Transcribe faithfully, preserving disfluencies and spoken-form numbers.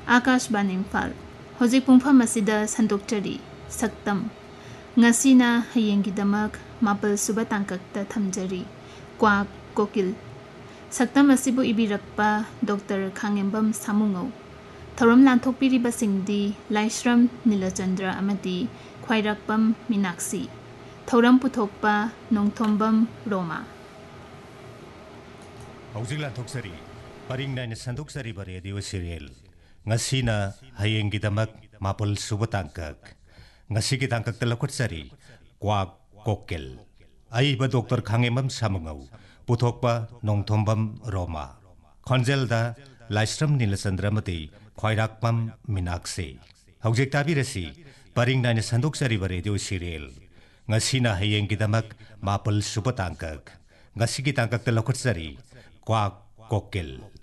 Akashvani Imphal हौजिक पुंफम असिदा संदोक्चरी सक्तम ngасina hayenggidamak mapal suba tangkakta thamjari kwak kokil saktam asibu ibirakpa Doctor Khangembam Samungau thoram lanthokpiriba singdi Laishram Nilachandra amadi khwairakpam Minaksi thoram puthokpa Nongthombam Roma hौजिक लांथोक्सरी परिंगनाइन संदोक्सरी radio serial ngасina hayenggidamak mapal suba tangkak ngasi tangkak telakutsaри kwak kokil aiba Doctor Khangembam Samungau puthokpa Nongthombam Roma khonjelda Laishram Nilachandra amadi khwairakpam Minaksi hौजिक tabirasi परिंगनाइन संदोक्सरी radio serial ngасina hayenggidamak mapal suba tangkak ngasi tangkak telakutsari kwak kokil